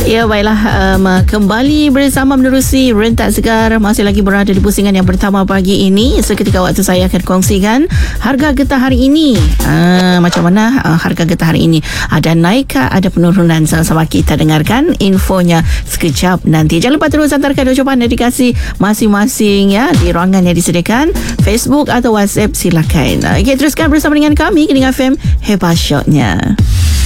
Ya, baiklah, kembali bersama menerusi Rentak Segar. Masih lagi berada di pusingan yang pertama pagi ini. Seketika waktu saya akan kongsikan harga getah hari ini. Macam mana harga getah hari ini? Ada naik, ada penurunan? Sama-sama kita dengarkan infonya sekejap nanti. Jangan lupa terus hantarkan ucapan dedikasi masing-masing ya di ruangan yang disediakan, Facebook atau WhatsApp, silakan. Okay, teruskan bersama dengan kami, Kening FM Hebat Shotnya.